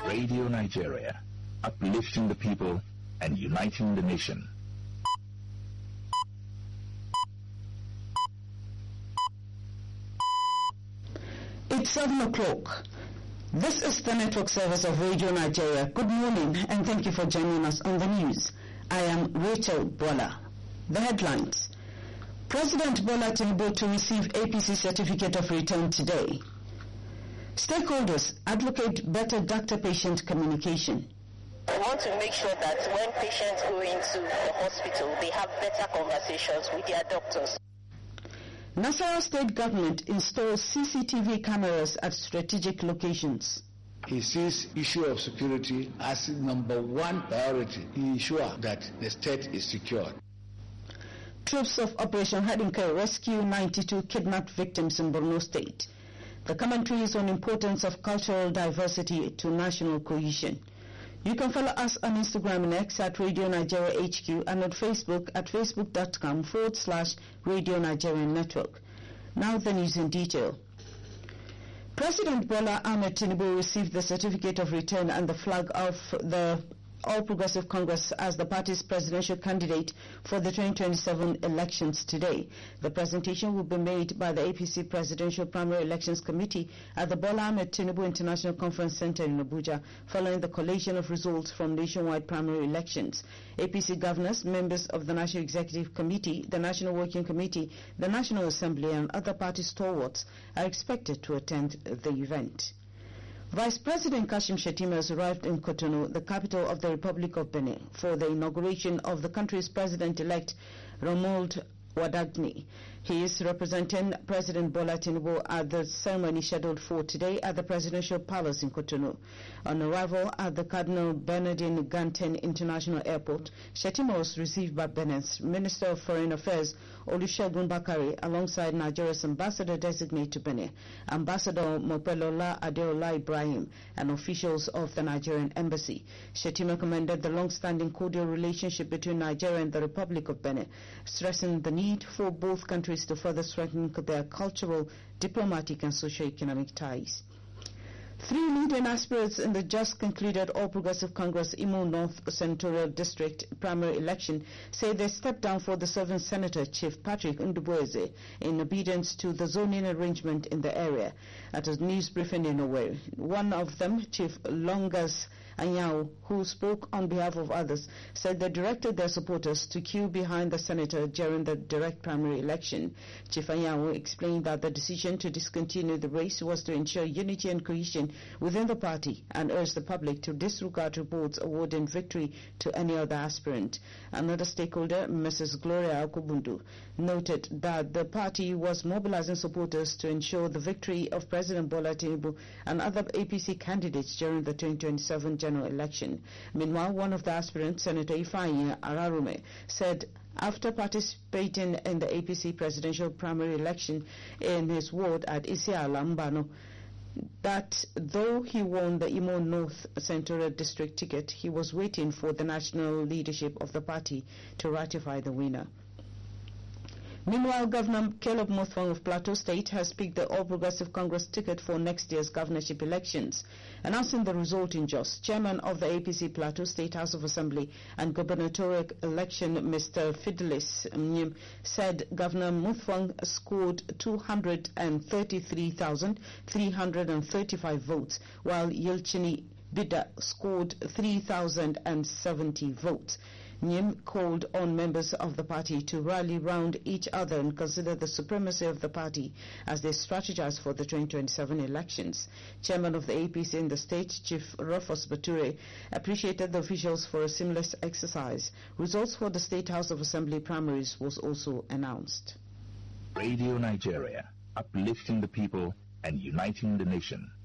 Radio Nigeria, uplifting the people and uniting the nation. It's 7 o'clock. This is the network service of Radio Nigeria. Good morning and thank you for joining us on the news. I am Rachel Bola. The headlines. President Bola Tinubu to receive APC certificate of return today. Stakeholders advocate better doctor-patient communication. We want to make sure that when patients go into the hospital, they have better conversations with their doctors. Nasarawa State Government installs CCTV cameras at strategic locations. He sees issue of security as number one priority. He ensures that the state is secured. Troops of Operation Hadinka rescue 92 kidnapped victims in Borno State. The commentary is on importance of cultural diversity to national cohesion. You can follow us on Instagram and X at Radio Nigeria HQ and on Facebook at facebook.com/Radio Nigeria Network. Now the news in detail. President Bola Ahmed Tinubu received the certificate of return and the flag of the All Progressive Congress as the party's presidential candidate for the 2027 elections today. The presentation will be made by the APC Presidential Primary Elections Committee at the Bola Ahmed Tinubu International Conference Center in Abuja following the collation of results from nationwide primary elections. APC governors, members of the National Executive Committee, the National Working Committee, the National Assembly and other party stalwarts are expected to attend the event. Vice President Kashim Shettima has arrived in Cotonou, the capital of the Republic of Benin, for the inauguration of the country's president-elect Romuald Wadagni. He is representing President Bola Tinubu at the ceremony scheduled for today at the Presidential Palace in Cotonou. On arrival at the Cardinal Bernardin Ganten International Airport, Shettima was received by Benin's Minister of Foreign Affairs Olusegun Bakare alongside Nigeria's Ambassador-designate to Benin, Ambassador Mopelola Adeola Ibrahim, and officials of the Nigerian Embassy. Shettima commended the long-standing cordial relationship between Nigeria and the Republic of Benin, stressing the need for both countries to further strengthen their cultural, diplomatic and socio-economic ties. 3 leading aspirants in the just concluded All Progressive Congress Imo North Senatorial District primary election say they stepped down for the serving Senator Chief Patrick Ndubueze in obedience to the zoning arrangement in the area. At a news briefing in Owerri, one of them, Chief Longas Anyao, who spoke on behalf of others, said they directed their supporters to queue behind the senator during the direct primary election. Chief Anyao explained that the decision to discontinue the race was to ensure unity and cohesion within the party and urged the public to disregard reports awarding victory to any other aspirant. Another stakeholder, Mrs. Gloria Akubundu, noted that the party was mobilizing supporters to ensure the victory of President Bola Tinubu and other APC candidates during the 2027 general election. Meanwhile, one of the aspirants, Senator Ifeanyi Ararume, said after participating in the APC presidential primary election in his ward at Isiala Mbano, that though he won the Imo North Senatorial District ticket, he was waiting for the national leadership of the party to ratify the winner. Meanwhile, Governor Caleb Mutfwang of Plateau State has picked the All Progressive Congress ticket for next year's governorship elections. Announcing the result in Jos, Chairman of the APC Plateau State House of Assembly and gubernatorial election, Mr. Fidelis Mnyim, said Governor Mutfwang scored 233,335 votes, while Yelchini Bida scored 3,070 votes. Nyim called on members of the party to rally round each other and consider the supremacy of the party as they strategize for the 2027 elections. Chairman of the APC in the state, Chief Rufus Bature, appreciated the officials for a seamless exercise. Results for the State House of Assembly primaries was also announced. Radio Nigeria, uplifting the people and uniting the nation.